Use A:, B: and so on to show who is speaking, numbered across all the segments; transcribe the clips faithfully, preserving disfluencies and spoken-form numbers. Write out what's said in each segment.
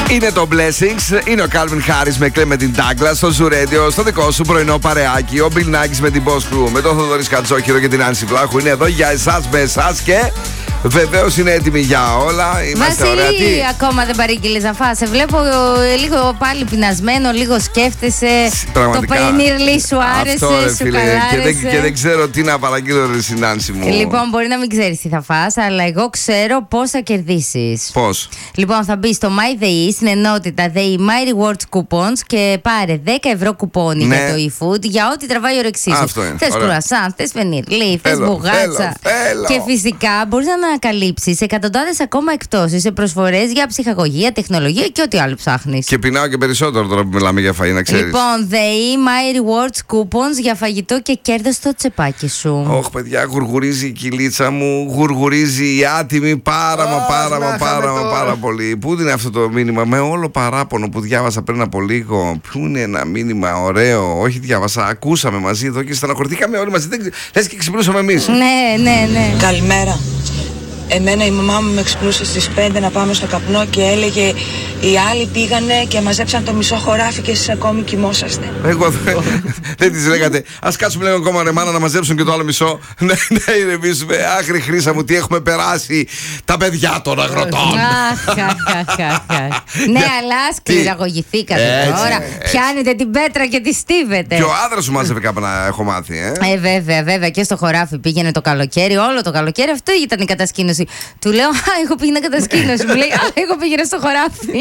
A: Είναι το Blessings, είναι ο Calvin Harris με Κλέ με την Douglas στο Zoo Radio, στο δικό σου πρωινό παρεάκι. Ο Bill Nackis με την Boss Crew, με τον Θοδωρή Κατσόχυρο και την Άνση Βλάχου είναι εδώ για εσάς, με εσάς και βεβαίως είναι έτοιμοι για όλα. Είμαστε
B: Βασίλη,
A: ωραίοι.
B: ακόμα δεν παρήγγειλες να φας. Σε βλέπω ε, λίγο πάλι πεινασμένο, λίγο σκέφτεσαι.
A: Πραγματικά.
B: Το πενίρλι σου άρεσε,
A: Αυτό, ρε,
B: σου
A: φίλε,
B: καλά
A: και,
B: άρεσε.
A: δεν, και δεν ξέρω τι να παραγγείλω, ρε Συνάνση μου.
B: Λοιπόν, μπορεί να μην ξέρεις τι θα φας, αλλά εγώ ξέρω πώς θα κερδίσεις.
A: Πώς?
B: Λοιπόν, θα μπει στο MyDay, στην ενότητα Day My Rewards Coupons και πάρε δέκα ευρώ κουπόνι
A: Ναι.
B: για το eFood για ό,τι τραβάει η όρεξή σου.
A: Αυτό είναι,
B: Θες
A: ωραία.
B: κουρασάν, θες πενιρλί, θες
A: Θέλω,
B: μπουγάτσα.
A: θέλω, θέλω.
B: Και φυσικά μπορείς να ανακαλύψεις εκατοντάδες ακόμα εκπτώσεις σε προσφορές για ψυχαγωγία, τεχνολογία και ό,τι άλλο ψάχνεις.
A: Και πεινάω και περισσότερο τώρα που μιλάμε για φαΐ, να ξέρεις.
B: Λοιπόν, Day My Rewards Coupons για φαγητό και κέρδος στο τσεπάκι σου.
A: Ωχ, παιδιά, γουργουρίζει η κυλίτσα μου, γουργουρίζει η άτιμη πάρα μα
C: Αχ,
A: πάρα
C: να
A: μα
C: είχαμε
A: πάρα μα
C: τώρα.
A: πάρα πολύ. Πού είναι αυτό το μήνυμα, με όλο παράπονο που διάβασα πριν από λίγο. Πού είναι ένα μήνυμα ωραίο, όχι διάβασα, ακούσαμε μαζί εδώ και στεναχωρηθήκαμε όλοι μαζί. Δεν ξε- Λες και ξυπνούσαμε εμείς.
B: Ναι, ναι, ναι.
D: Καλημέρα. Εμένα η μαμά μου με ξυπνούσε στις πέντε να πάμε στο καπνό και έλεγε οι άλλοι πήγανε και μαζέψαν το μισό χωράφι και εσείς ακόμη κοιμόσαστε.
A: Εγώ δεν, δεν τη λέγατε. Α κάτσουμε λίγο ακόμα, ρε μάνα, να μαζέψουν και το άλλο μισό. Ναι, ναι, ηρεμήσουμε. Άχρη Χρύσα μου, τι έχουμε περάσει τα παιδιά των αγροτών.
B: Αχ, αχ, αχ, αχ, αχ. Ναι, αλλά σκληραγωγηθήκατε
A: Έτσι,
B: τώρα.
A: έτσι.
B: Πιάνετε την πέτρα και τη στίβετε.
A: Και ο άδρας σου μάζευε κάπου να έχω μάθει, ε.
B: Ε, βέβαια, βέβαια. Και στο χωράφι πήγαινε το καλοκαίρι, όλο το καλοκαίρι. Αυτό ήταν η κατασκήνωση. Του λέω, Α, εγώ πήγαινα κατασκήνωση. Μου λέει, Α, εγώ πήγαινα στο χωράφι.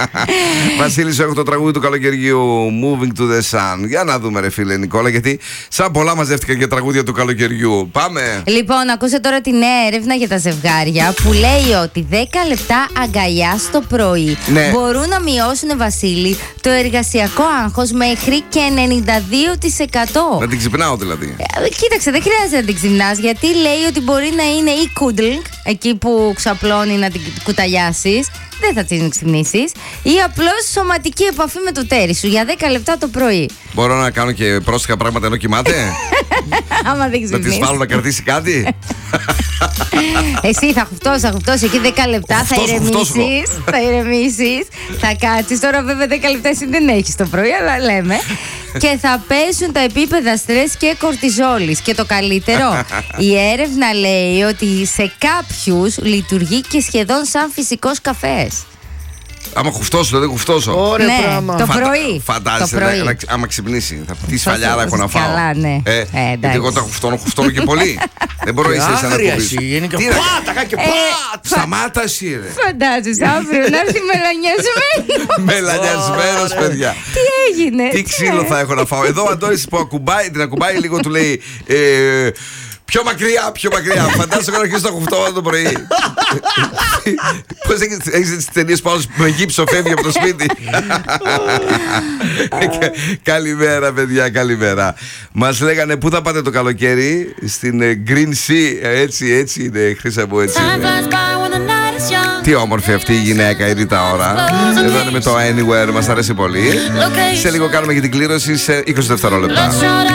A: Βασίλη, σου έχω το τραγούδι του καλοκαιριού Moving to the Sun. Για να δούμε, ρε φίλε Νικόλα, γιατί σαν πολλά μαζεύτηκαν και τραγούδια του καλοκαιριού. Πάμε.
B: Λοιπόν, ακούσε τώρα τη νέα έρευνα για τα ζευγάρια που λέει ότι δέκα λεπτά αγκαλιά το πρωί
A: Ναι.
B: μπορούν να μειώσουν, Βασίλη, το εργασιακό άγχος μέχρι και ενενήντα δύο τοις εκατό.
A: Να την ξυπνάω δηλαδή.
B: Ε, Κοίταξε, δεν χρειάζεται να την ξυπνάς, γιατί λέει ότι μπορεί να είναι η κούντλ, εκεί που ξαπλώνει να την κουταλιάσεις, δεν θα την ξυπνήσεις, ή απλώς σωματική επαφή με το τέρι σου για δέκα λεπτά το πρωί.
A: Μπορώ να κάνω και πρόστιχα πράγματα ενώ κοιμάται.
B: Άμα δεν
A: Να
B: ξυπνήσεις.
A: τη βάλω να κρατήσει κάτι.
B: Εσύ θα χουφτώσεις, θα χουφτώσεις εκεί δέκα λεπτά, θα
A: Χουφτώσω, χουφτώσω.
B: ηρεμήσεις, θα ηρεμήσεις, θα κάτσεις. Τώρα βέβαια δέκα λεπτά εσύ δεν έχεις το πρωί, αλλά λέμε. Και θα πέσουν τα επίπεδα στρες και κορτιζόλης. Και το καλύτερο, η έρευνα λέει ότι σε κάποιους λειτουργεί και σχεδόν σαν φυσικός καφές.
A: Άμα χουφτώσω, δεν χουφτώσω.
C: Ωραία
B: Ναι,
C: πράγμα.
B: το
A: Φαντα-
B: πρωί.
A: Φαντάζεσαι,
B: Το πρωί.
A: να- να- άμα ξυπνήσει, θα, τι
B: Θα
A: σφαλιάρα
B: σου-
A: έχω να φάω.
B: καλά, ναι.
A: Ε,
B: Ε,
A: γιατί
B: εντάξει.
A: εγώ τα χουφτώνω, χουφτώνω και πολύ. Δεν μπορώ
C: Και
A: εσύ να
C: άγρια
A: κοπείς.
C: εσύ, γενικά.
A: Τι να-
C: Πάταγα και πάτ.
A: Σταμάτα εσύ, ρε.
B: Φαντάζεσαι αύριο να έρθει μελανιασμένο.
A: Μελανιασμένος, παιδιά.
B: Τι έγινε.
A: Τι ξύλο θα έχω να φάω. Εδώ ο Αντώνης που ακουμπάει, την ακουμπάει λίγο, του λέει ε, πιο μακριά, πιο μακριά. Φαντάζομαι να αρχίσει το χουφτό το πρωί. Πώς έχεις, έχεις τις ταινίες που άλλος με γύψο φεύγει από το σπίτι. Καλημέρα, παιδιά, καλημέρα. Μας λέγανε πού θα πάτε το καλοκαίρι. Στην ε, Green Sea. Έτσι, έτσι είναι, Χρύσα μου, έτσι είναι. Τι όμορφη αυτή η γυναίκα, η Ρίτα Ora. Εδώ είναι με το Anywhere, μας αρέσει πολύ. Σε λίγο κάνουμε και την κλήρωση σε είκοσι δευτερόλεπτα.